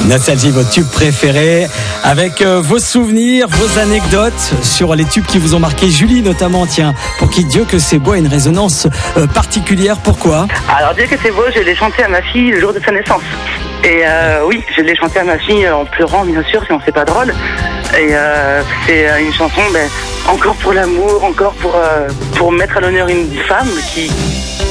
Nostalgie, vos tubes préférés, avec vos souvenirs, vos anecdotes sur les tubes qui vous ont marqué. Julie notamment, tiens, pour qui Dieu que c'est beau a une résonance particulière. Pourquoi ? Alors Dieu que c'est beau, je l'ai chanté à ma fille le jour de sa naissance. Et oui, je l'ai chanté à ma fille en pleurant, bien sûr, sinon c'est pas drôle. Et c'est une chanson, encore pour l'amour, encore pour mettre à l'honneur une femme qui